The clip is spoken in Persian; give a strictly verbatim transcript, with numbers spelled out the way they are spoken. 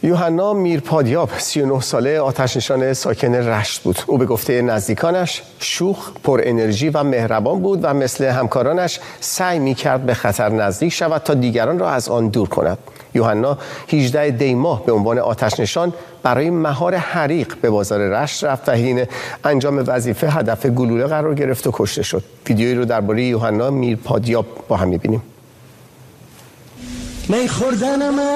یوحنا میرپادیاب سی و نه ساله آتش‌نشان ساکن رشت بود. او به گفته نزدیکانش شوخ، پر انرژی و مهربان بود و مثل همکارانش سعی می‌کرد به خطر نزدیک شود تا دیگران را از آن دور کند. یوحنا هجدهم دی ماه به عنوان آتش‌نشان برای مهار حریق به بازار رشت رفت و حین انجام وظیفه هدف گلوله قرار گرفت و کشته شد. ویدیویی رو درباره یوحنا میرپادیاب با هم می‌بینیم.